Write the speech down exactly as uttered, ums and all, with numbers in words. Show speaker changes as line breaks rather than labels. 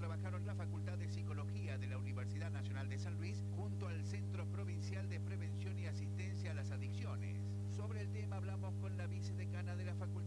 trabajaron la Facultad de Psicología de la Universidad Nacional de San Luis junto al Centro Provincial de Prevención y Asistencia a las Adicciones. Sobre el tema hablamos con la vicedecana de la Facultad